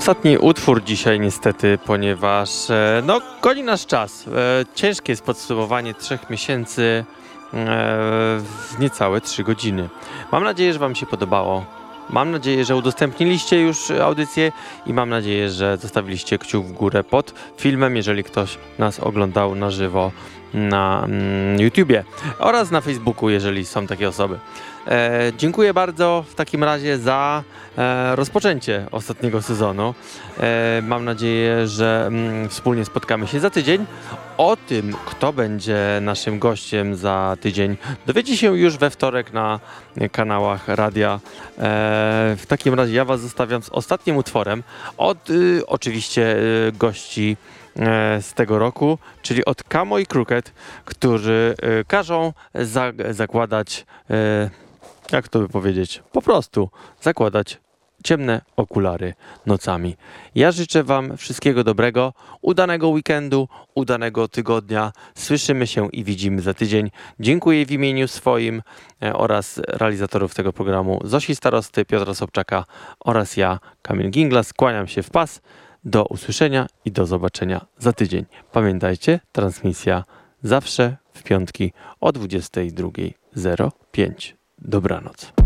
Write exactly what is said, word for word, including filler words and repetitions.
Ostatni utwór dzisiaj niestety, ponieważ e, no, goni nasz czas. E, ciężkie jest podsumowanie trzech miesięcy e, w niecałe trzy godziny. Mam nadzieję, że Wam się podobało. Mam nadzieję, że udostępniliście już audycję i mam nadzieję, że zostawiliście kciuk w górę pod filmem, jeżeli ktoś nas oglądał na żywo na mm, YouTubie oraz na Facebooku, jeżeli są takie osoby. E, dziękuję bardzo w takim razie za e, rozpoczęcie ostatniego sezonu. E, mam nadzieję, że mm, wspólnie spotkamy się za tydzień. O tym, kto będzie naszym gościem za tydzień, dowiecie się już we wtorek na kanałach radia. E, w takim razie ja Was zostawiam z ostatnim utworem od y, oczywiście y, gości z tego roku, czyli od Camo i Crooked, którzy y, każą za, zakładać, y, jak to by powiedzieć, po prostu zakładać ciemne okulary nocami. Ja życzę Wam wszystkiego dobrego, udanego weekendu, udanego tygodnia. Słyszymy się i widzimy za tydzień. Dziękuję w imieniu swoim e, oraz realizatorów tego programu Zosi Starosty, Piotra Sobczaka oraz ja, Kamil Ginglas. Kłaniam się w pas. Do usłyszenia i do zobaczenia za tydzień. Pamiętajcie, transmisja zawsze w piątki o dwudziestej drugiej zero pięć. Dobranoc.